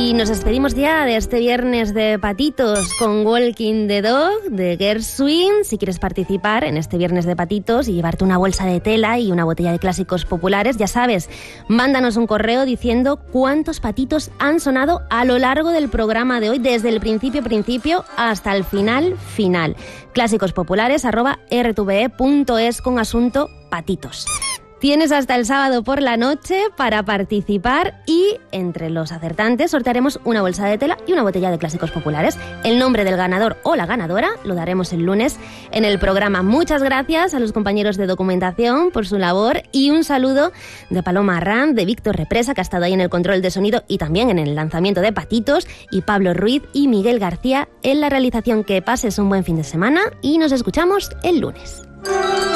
Y nos despedimos ya de este viernes de patitos con Walking the Dog de Gershwin. Si quieres participar en este viernes de patitos y llevarte una bolsa de tela y una botella de clásicos populares, ya sabes, mándanos un correo diciendo cuántos patitos han sonado a lo largo del programa de hoy, desde el principio hasta el final. clásicospopulares@rtve.es con asunto patitos. Tienes hasta el sábado por la noche para participar y entre los acertantes sortearemos una bolsa de tela y una botella de clásicos populares. El nombre del ganador o la ganadora lo daremos el lunes en el programa. Muchas gracias a los compañeros de documentación por su labor y un saludo de Paloma Arranz, de Víctor Represa, que ha estado ahí en el control de sonido y también en el lanzamiento de Patitos, y Pablo Ruiz y Miguel García en la realización. Que pases un buen fin de semana y nos escuchamos el lunes.